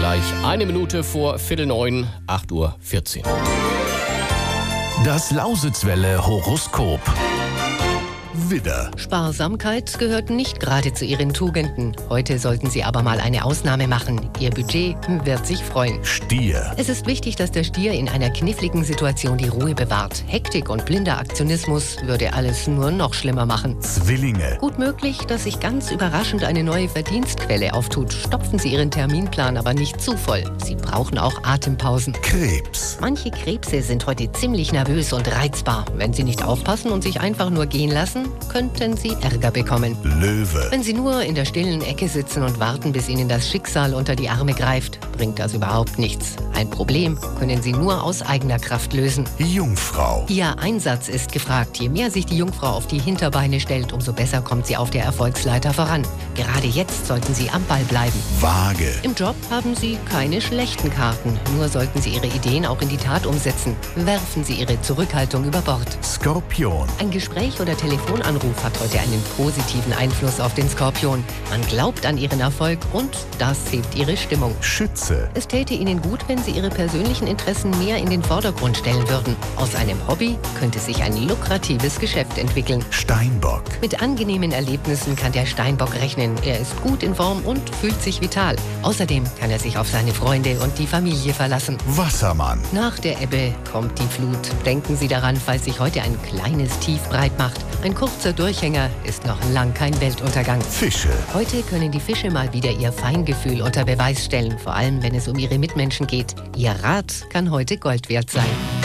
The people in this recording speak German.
gleich 1 Minute vor 8:45 Uhr, 8:14 Uhr. Das Lausitzwelle Horoskop. Widder. Sparsamkeit gehört nicht gerade zu Ihren Tugenden. Heute sollten Sie aber mal eine Ausnahme machen. Ihr Budget wird sich freuen. Stier. Es ist wichtig, dass der Stier in einer kniffligen Situation die Ruhe bewahrt. Hektik und blinder Aktionismus würde alles nur noch schlimmer machen. Zwillinge. Gut möglich, dass sich ganz überraschend eine neue Verdienstquelle auftut. Stopfen Sie Ihren Terminplan aber nicht zu voll. Sie brauchen auch Atempausen. Krebs. Manche Krebse sind heute ziemlich nervös und reizbar. Wenn Sie nicht aufpassen und sich einfach nur gehen lassen, könnten Sie Ärger bekommen. Löwe. Wenn Sie nur in der stillen Ecke sitzen und warten, bis Ihnen das Schicksal unter die Arme greift, bringt das überhaupt nichts. Ein Problem können Sie nur aus eigener Kraft lösen. Jungfrau. Ihr Einsatz ist gefragt. Je mehr sich die Jungfrau auf die Hinterbeine stellt, umso besser kommt sie auf der Erfolgsleiter voran. Gerade jetzt sollten Sie am Ball bleiben. Waage. Im Job haben Sie keine schlechten Karten. Nur sollten Sie Ihre Ideen auch in die Tat umsetzen. Werfen Sie Ihre Zurückhaltung über Bord. Skorpion. Ein Gespräch oder Telefonanruf hat heute einen positiven Einfluss auf den Skorpion. Man glaubt an Ihren Erfolg und das hebt Ihre Stimmung. Schütze. Es täte Ihnen gut, wenn Sie Ihre persönlichen Interessen mehr in den Vordergrund stellen würden. Aus einem Hobby könnte sich ein lukratives Geschäft entwickeln. Steinbock. Mit angenehmen Erlebnissen kann der Steinbock rechnen. Er ist gut in Form und fühlt sich vital. Außerdem kann er sich auf seine Freunde und die Familie verlassen. Wassermann. Nach der Ebbe kommt die Flut. Denken Sie daran, falls sich heute ein kleines Tief breit macht. Ein kurzer Durchhänger ist noch lang kein Weltuntergang. Fische. Heute können die Fische mal wieder ihr Feingefühl unter Beweis stellen, vor allem wenn es um ihre Mitmenschen geht. Ihr Rat kann heute Gold wert sein.